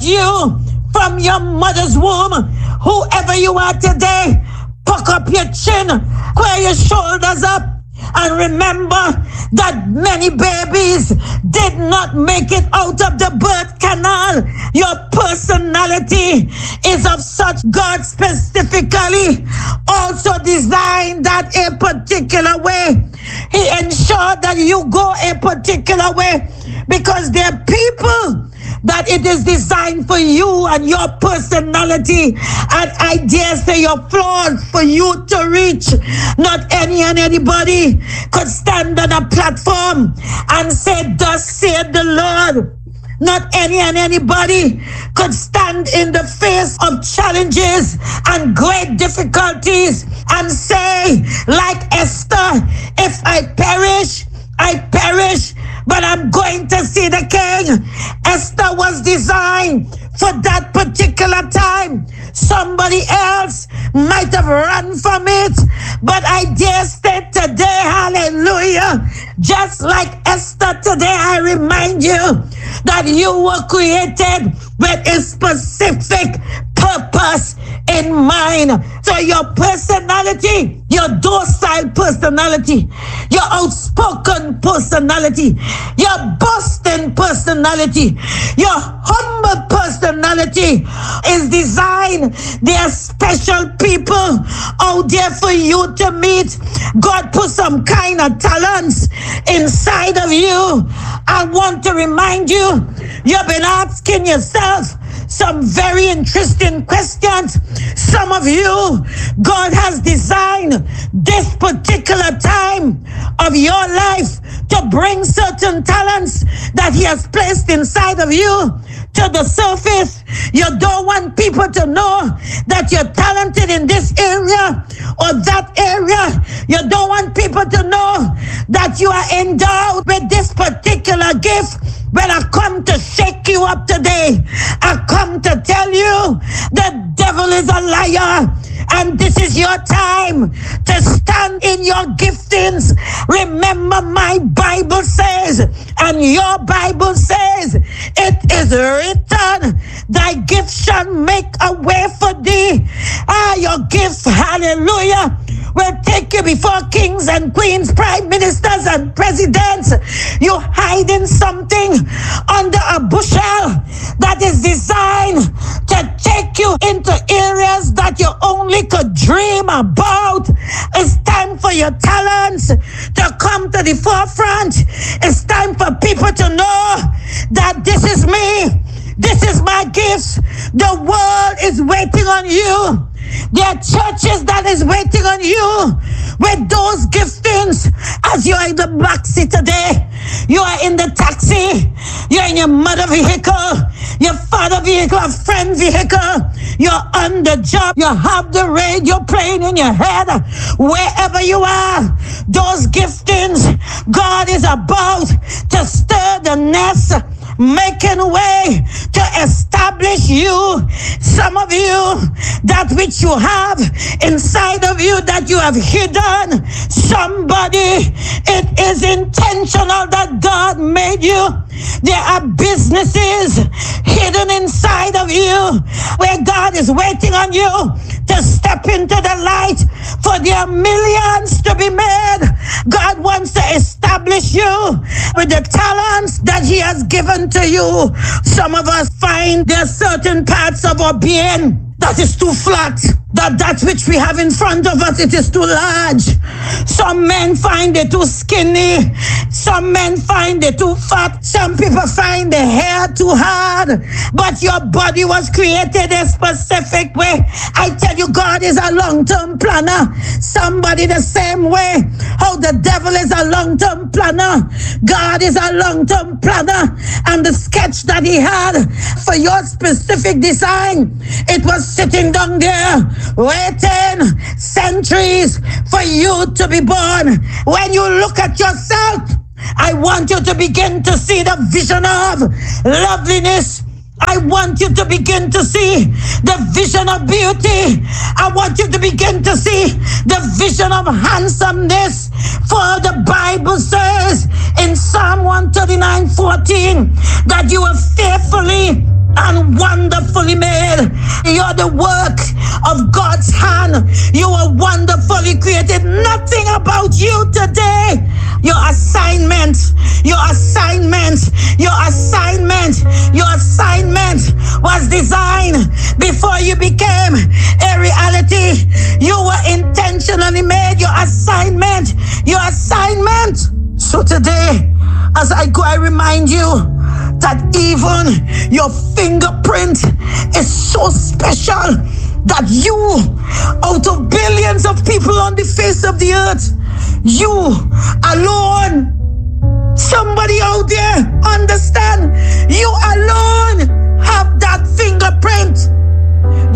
you from your mother's womb. Whoever you are today, puck up your chin, square your shoulders up, and remember that many babies did not make it out of the birth canal. Your personality is of such God specifically also designed that a particular way. He ensured that you go a particular way because there are people that it is designed for you and your personality and I dare say your flaws for you to reach. Not any and anybody could stand on a platform and say, thus saith the Lord. Not any and anybody could stand in the face of challenges and great difficulties and say, like Esther, if I perish, but I'm going to see the king. Esther was designed for that particular time. Somebody else might have run from it, but I dare say today, hallelujah, just like Esther today, I remind you that you were created with a specific purpose in mind. So your personality, your docile personality, your outspoken personality, your boasting personality, your humble personality is designed. There are special people out there for you to meet. God put some kind of talents inside of you. I want to remind you, you've been asking yourself some very interesting questions. Some of you, God has designed this particular time of your life to bring certain talents that He has placed inside of you to the surface. You don't want people to know that you're talented in this area or that area. You don't want people to know that you are endowed with this particular gift. But I come to shake you up today. I come to tell you the devil is a liar. And this is your time to stand in your giftings. Remember, my Bible says, and your Bible says, it is written, thy gift shall make a way for thee. Your gift, hallelujah, will take you before kings and queens, prime ministers and presidents. You hiding something under a bushel that is designed to take you into areas that you only could dream about. It's time for your talents to come to the forefront. It's time for people to know that this is me. This is my gifts. The world is waiting on you. There are churches that is waiting on you with those giftings. As you are in the backseat today, you are in the taxi, you're in your mother vehicle, your father vehicle, a friend vehicle, you're on the job, you have the radio playing in your head, wherever you are, those giftings, God is about to stir the nest, making way to establish you. Some of you, that which you have inside of you that you have hidden, somebody, it is intentional that God made you. There are businesses hidden inside of you where God is waiting on you to step into the light, for there are millions to be made. God wants to establish you with the talents that He has given to you. Some of us find there are certain parts of our being that is too flat, that which we have in front of us, it is too large. Some men find it too skinny. Some men find it too fat. Some people find the hair too hard. But your body was created a specific way. I tell you, God is a long-term planner. Somebody the same way how the devil is a long-term planner, God is a long-term planner. And the sketch that He had for your specific design, it was sitting down there waiting centuries for you to be born. When you look at yourself, I want you to begin to see the vision of loveliness. I want you to begin to see the vision of beauty. I want you to begin to see the vision of handsomeness. For the Bible says in Psalm 139:14 that you are fearfully and wonderfully made. You're the work of God's hand. You are wonderfully created. Nothing about you today. Your assignment was designed before you became a reality. You were intentionally made. Your assignment. So today, as I go, I remind you that even your fingerprint is so special that you, out of billions of people on the face of the earth, you alone, somebody out there, understand, you alone have that fingerprint.